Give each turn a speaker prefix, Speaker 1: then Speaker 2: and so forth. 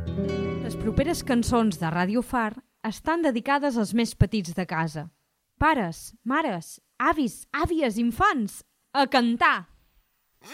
Speaker 1: Les properes cançons de Ràdio Far estan dedicades als més petits de casa. Pares, mares, avis, àvies, infants, a cantar!